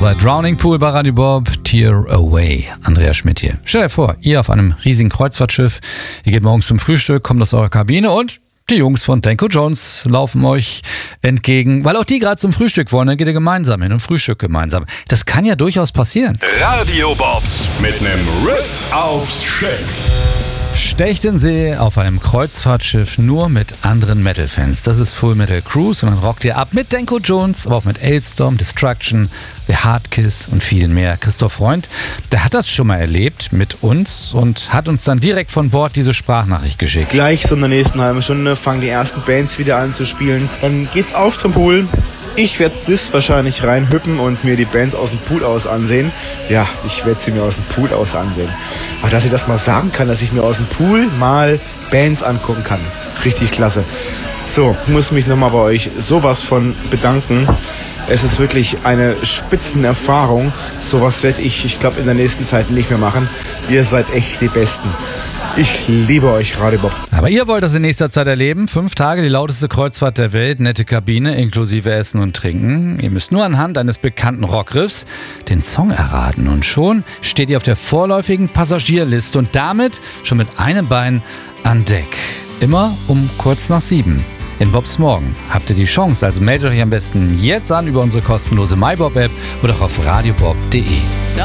Soweit Drowning Pool bei Radio Bob, Tear Away. Andreas Schmidt hier. Stell dir vor, ihr auf einem riesigen Kreuzfahrtschiff, ihr geht morgens zum Frühstück, kommt aus eurer Kabine und die Jungs von Danko Jones laufen euch entgegen, weil auch die gerade zum Frühstück wollen, dann geht ihr gemeinsam hin und frühstückt gemeinsam. Das kann ja durchaus passieren. Radio Bobs mit nem Riff aufs Schiff. Stechtensee auf einem Kreuzfahrtschiff nur mit anderen Metal-Fans. Das ist Full Metal Cruise und dann rockt ihr ab mit Danko Jones, aber auch mit Alestorm, Destruction, The Hardkiss und vielen mehr. Christoph Freund, der hat das schon mal erlebt mit uns und hat uns dann direkt von Bord diese Sprachnachricht geschickt. Gleich so in der nächsten halben Stunde fangen die ersten Bands wieder an zu spielen. Dann geht's auf zum Pool. Ich werde höchstwahrscheinlich reinhüppen und mir die Bands aus dem Pool aus ansehen. Ja, ich werde sie mir aus dem Pool aus ansehen. Aber dass ich das mal sagen kann, dass ich mir aus dem Pool mal Bands angucken kann. Richtig klasse. So, ich muss mich nochmal bei euch sowas von bedanken. Es ist wirklich eine Spitzenerfahrung. Sowas werde ich glaube, in der nächsten Zeit nicht mehr machen. Ihr seid echt die Besten. Ich liebe euch, Radio Bob. Aber ihr wollt das in nächster Zeit erleben. 5 Tage, die lauteste Kreuzfahrt der Welt, nette Kabine, inklusive Essen und Trinken. Ihr müsst nur anhand eines bekannten Rockriffs den Song erraten. Und schon steht ihr auf der vorläufigen Passagierliste und damit schon mit einem Bein an Deck. Immer um kurz nach 7. In Bobs Morgen habt ihr die Chance, also meldet euch am besten jetzt an über unsere kostenlose MyBob-App oder auch auf radiobob.de.